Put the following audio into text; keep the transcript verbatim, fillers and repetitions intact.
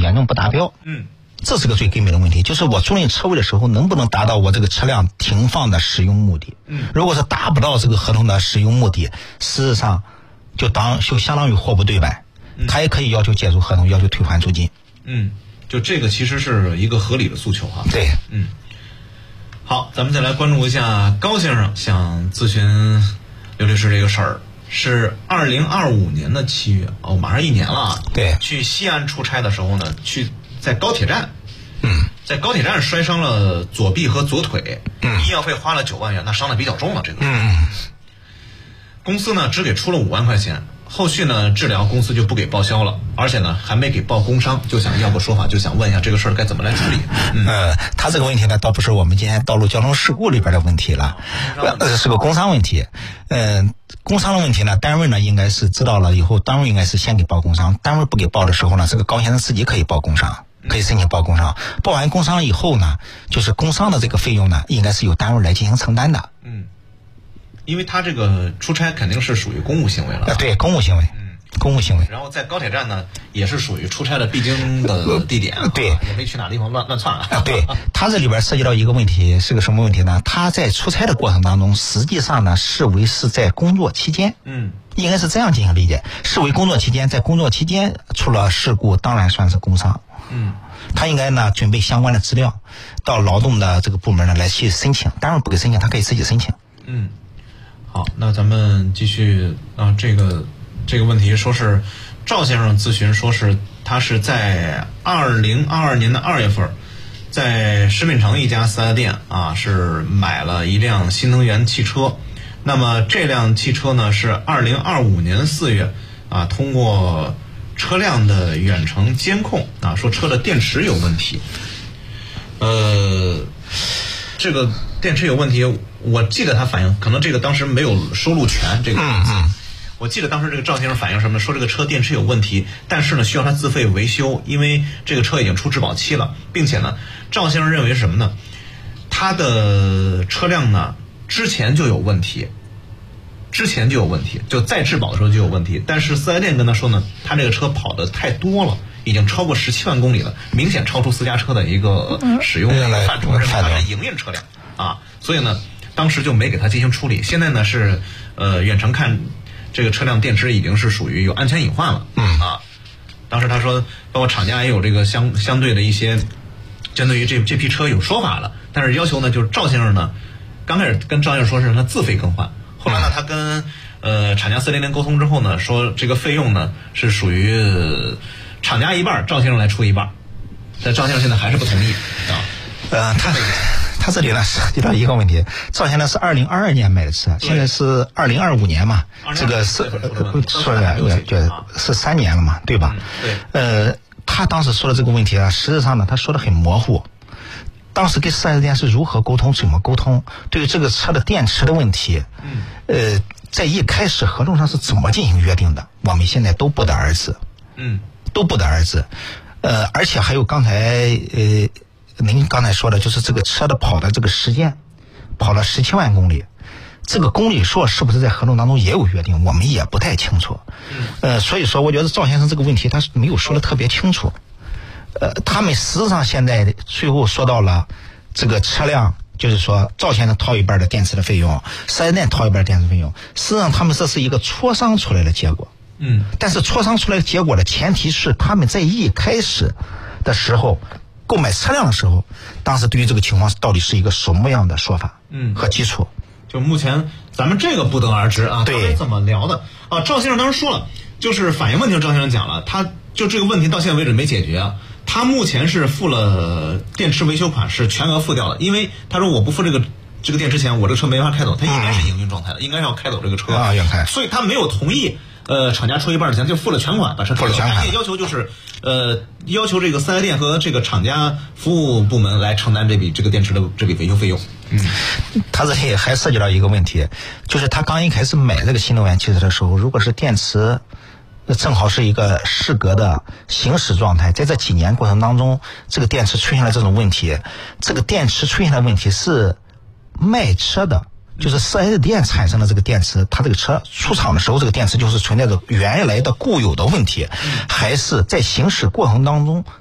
严重不达标。 嗯， 这是个最根本的问题，就是我租赁车位的时候能不能达到我这个车辆停放的使用目的。 嗯， 如果是达不到这个合同的使用目的，事实上就当就相当于货不对版， 嗯、 他也可以要求解除合同，要求退还租金。 嗯，就这个其实是一个合理的诉求哈。 对， 嗯。好，咱们再来关注一下高先生想咨询刘律师这个事儿，是二零二五年的七月哦，马上一年了。 对， 去西安出差的时候呢，去在高铁站， 嗯， 在高铁站摔伤了左臂和左腿， 嗯， 医药费花了九万元，那伤的比较重了，这个。 嗯， 公司呢只给出了五万块钱。后续呢，治疗公司就不给报销了，而且呢还没给报工伤，就想要个说法，就想问一下这个事儿该怎么来处理。 嗯，呃，他这个问题呢，倒不是我们今天道路交通事故里边的问题了，呃，是个工伤问题。嗯、呃，工伤的问题呢，单位呢应该是知道了以后，单位应该是先给报工伤，单位不给报的时候呢，这个高先生自己可以报工伤，可以申请报工伤。报完工伤以后呢，就是工伤的这个费用呢，应该是由单位来进行承担的。 嗯。因为他这个出差肯定是属于公务行为了、啊， 对，公务行为， 嗯， 公务行为。 然后在高铁站呢，也是属于出差的必经的地点， 呃、对、 啊，也没去哪地方乱乱窜啊。 对，他这里边涉及到一个问题，是个什么问题呢？他在出差的过程当中，实际上呢，视为是在工作期间， 嗯， 应该是这样进行理解，视为工作期间，在工作期间出了事故，当然算是工伤， 嗯。 他应该呢准备相关的资料，到劳动的这个部门呢来去申请，单位不给申请，他可以自己申请。 嗯。好，那咱们继续啊，这个这个问题说是赵先生咨询，说是他是在二零二二年的二月份，在食品城一家四 S 店啊，是买了一辆新能源汽车。那么这辆汽车呢是二零二五年四月啊，通过车辆的远程监控啊，说车的电池有问题。呃，这个电池有问题。我记得他反映，可能这个当时没有收录全这个。 嗯嗯。 我记得当时这个赵先生反映什么呢？说这个车电池有问题，但是呢需要他自费维修，因为这个车已经出质保期了，并且呢，赵先生认为是什么呢？他的车辆呢之前就有问题，之前就有问题，就在质保的时候就有问题。但是四 S 店跟他说呢，他这个车跑的太多了，已经超过十七万公里了，明显超出私家车的一个使用的一个范畴，认为它是营运车辆啊，所以呢。当时就没给他进行处理，现在呢是呃远程看这个车辆电池已经是属于有安全隐患了。 嗯啊，当时他说，包括厂家也有这个相相对的一些针对于这这批车有说法了，但是要求呢就是赵先生呢刚开始跟赵先生说是让他自费更换，后来呢他跟呃厂家四零零沟通之后呢，说这个费用呢是属于、呃、厂家一半，赵先生来出一半，但赵先生现在还是不同意啊。 呃，他他这里呢涉及到一个问题，赵先生是二零二二年买的车，现在是二零二五年嘛，这个是说的对是三年了嘛，对吧？ 对。 呃，他当时说的这个问题啊，实际上呢，他说的很模糊。当时跟四 S 店是如何沟通，怎么沟通？对于这个车的电池的问题， 嗯， 呃，在一开始合同上是怎么进行约定的，我们现在都不得而知。 嗯， 都不得而知。呃，而且还有刚才呃。您刚才说的就是这个车的跑的这个时间，跑了十七万公里，这个公里数是不是在合同当中也有约定，我们也不太清楚。呃，所以说我觉得赵先生这个问题他是没有说的特别清楚。呃，他们实际上现在最后说到了这个车辆，就是说赵先生掏一半的电池的费用，四 S 店掏一半电池费用，实际上他们这是一个磋商出来的结果。 嗯， 但是磋商出来的结果的前提是他们在一开始的时候。购买车辆的时候，当时对于这个情况到底是一个什么样的说法， 嗯， 和基础？ 就目前咱们这个不得而知啊。 对， 怎么聊的啊？赵先生当时说了，就是反映问题，赵先生讲了，他就这个问题到现在为止没解决啊。他目前是付了电池维修款，是全额付掉了，因为他说我不付这个这个电池钱，我这个车没法开走，他应该是营运状态的，应该是要开走这个车啊，要开， 所以他没有同意。呃，厂家出一半的钱就付了全款，把车付了全款。要求就是，呃，要求这个四 S 店和这个厂家服务部门来承担这笔这个电池的这笔维修费用。 嗯，他这里还涉及到一个问题，就是他刚一开始买这个新能源汽车的时候，如果是电池正好是一个适格的行驶状态，在这几年过程当中，这个电池出现了这种问题，这个电池出现的问题是卖车的。就是四 S 店产生的这个电池，它这个车出厂的时候，这个电池就是存在着原来的固有的问题，还是在行驶过程当中